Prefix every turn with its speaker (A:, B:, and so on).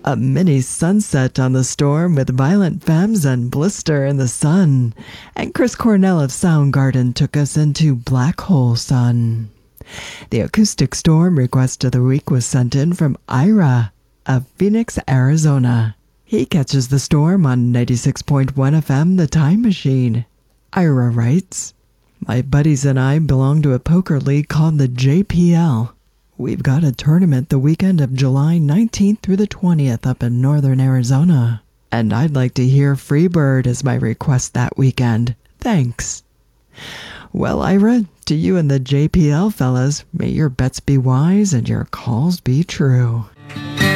A: A mini sunset on the storm with violent femmes and blister in the sun. And Chris Cornell of Soundgarden took us into Black Hole Sun. The acoustic storm request of the week was sent in from Ira of Phoenix, Arizona. He catches the storm on 96.1 FM The Time Machine. Ira writes, "My buddies and I belong to a poker league called the JPL. We've got a tournament the weekend of July 19th through the 20th up in northern Arizona. And I'd like to hear Freebird as my request that weekend. Thanks." Well, Ira, to you and the JPL fellas, may your bets be wise and your calls be true.